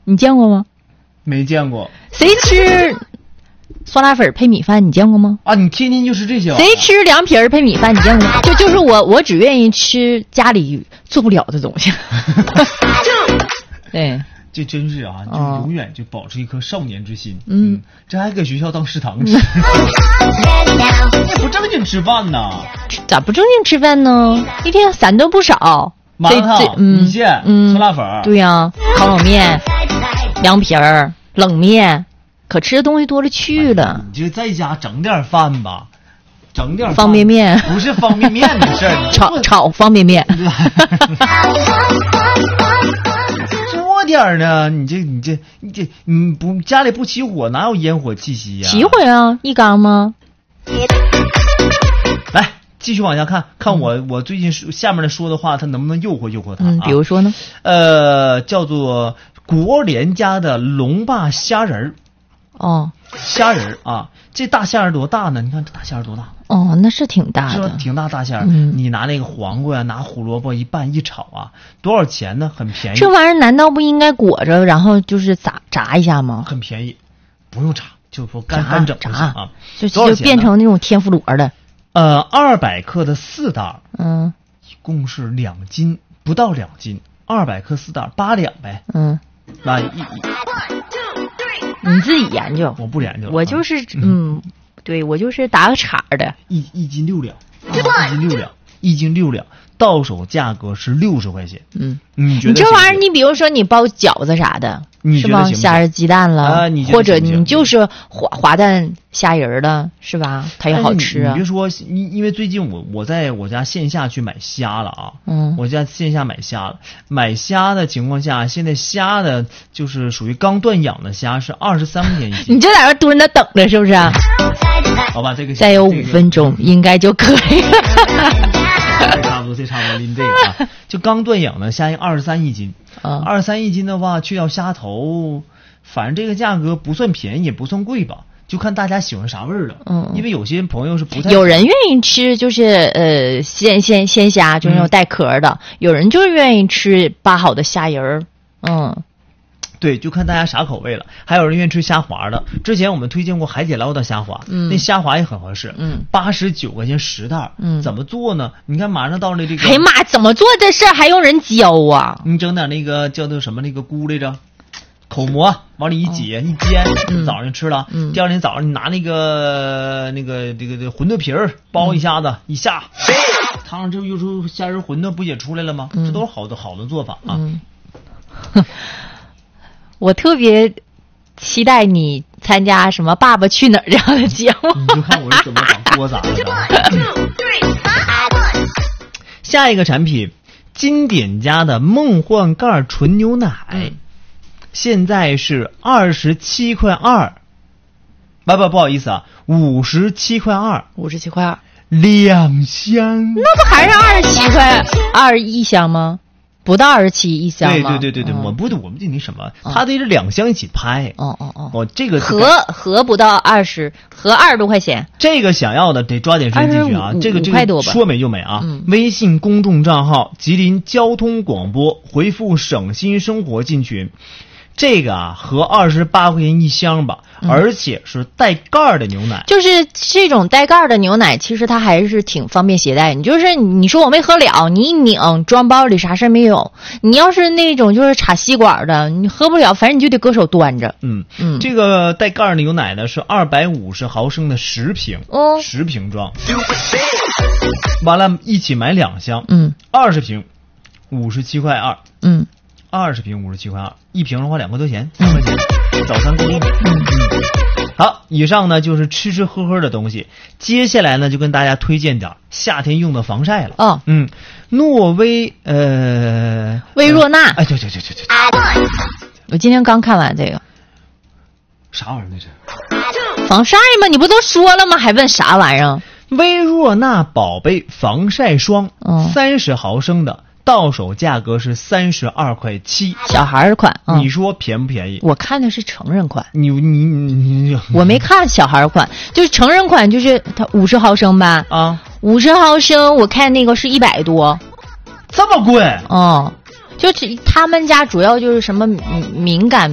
你见过吗？ 没见过。 谁吃酸辣粉配米饭？你见过吗？ 啊，你天天就吃这些玩意儿。 谁吃凉皮配米饭？你见过吗？就是我只愿意吃家里做不了的东西。对。 这真是啊，就永远就保持一颗少年之心。这还搁学校当食堂吃，也不正经吃饭呢。 咋不正经吃饭呢？一天3顿不少， 麻辣烫、米线、酸辣粉。 对呀，烤冷面、凉皮儿、冷面，可吃的东西多了去了。 你就在家整点饭吧，整点方便面， 不是方便面的事儿， 炒方便面。 点呢？你不家里不起火，哪有烟火气息呀？ 起火呀，一缸吗？ 来，继续往下看看我最近下面的说的话，他能不能诱惑他？ 比如说呢？ 叫做国联家的龙霸虾仁儿。 哦， 虾仁啊，这大虾仁多大呢？你看这大虾仁多大？ 哦，那是挺大的， 是吧？挺大虾仁。你拿那个黄瓜呀，拿胡萝卜一拌一炒啊，多少钱呢？很便宜。 这玩意儿难道不应该裹着，然后就是炸一下吗？ 很便宜，不用炸，就说干整啊， 就变成那种天妇罗的。 200克的4袋，一共是2斤，不到2斤，200克4袋，8两呗。那你自己研究， 我不研究了。 我就是对，我就是打个岔的。 一斤6两，1斤6两，到手价格是60块钱。你觉得这玩意儿，你比如说你包饺子啥的，是吧？虾仁鸡蛋了，或者你就是滑蛋虾仁了，是吧？它也好吃啊。 你别说，因为最近我在我家线下去买虾了啊。我家线下买虾了，买虾的情况下，现在虾的就是属于刚断养的虾是23块钱一斤。 你就在这蹲着等着，是不是？ 好吧，这个再有5分钟应该就可以了。 这差不多拎这个啊，就刚断养的虾23一斤，23一斤的话，去掉虾头，反正这个价格不算便宜，也不算贵吧，就看大家喜欢啥味儿了。因为有些朋友是不太有人愿意吃，就是鲜虾，就是那种带壳的；有人就是愿意吃扒好的虾仁儿。 对，就看大家啥口味了。还有人愿意吃虾滑的，之前我们推荐过海底捞的虾滑，那虾滑也很合适，89块钱10袋。怎么做呢？你看马上到了这个， 哎呀妈，怎么做这事还用人教啊？ 你整点那个叫做什么那个菇来着，口蘑往里一挤一煎，早上就吃了。第二天早上你拿那个馄饨皮儿包一下子一下，汤上之后又出虾仁馄饨不也出来了吗？这都是好的做法啊。 我特别期待你参加什么《爸爸去哪儿》这样的节目。 你就看我是怎么把锅砸的。下一个产品，经典家的梦幻盖纯牛奶，现在是27块2。不好意思啊，57块2，57 块2，2 箱。 那不还是27块2一箱吗？不到27一箱吗？ 对，我们这那什么，它得是2箱一起拍。这个合不到20，合20多块钱。 这个想要的得抓紧时间进去啊！这个说没就没啊！微信公众账号吉林交通广播，回复省心生活进群。这个啊，合28块钱一箱吧，而且是带盖的牛奶。 就是这种带盖的牛奶，其实它还是挺方便携带。你说我没喝了，你一拧装包里啥事没有。你要是那种就是插吸管的，你喝不了，反正你就得搁手端着。 这个带盖的牛奶呢是250毫升的10瓶，10瓶装。完了，一起买2箱，20瓶，57块2。20瓶57块2，一瓶的话2块多钱，3块钱，早餐够用。好，以上呢就是吃喝的东西，接下来呢就跟大家推荐点夏天用的防晒了。诺薇薇若娜。 对， 我今天刚看完这个。 啥玩意儿那是？ 防晒吗？你不都说了吗？还问啥玩意儿？ 薇若娜宝贝防晒霜，30毫升的。到手价格是32块7， 小孩款。 你说便不便宜？ 我看的是成人款。 你我没看小孩款，就是成人款，就是它50毫升吧。50毫升，我看那个是100多， 这么贵？ 就他们家主要就是什么敏感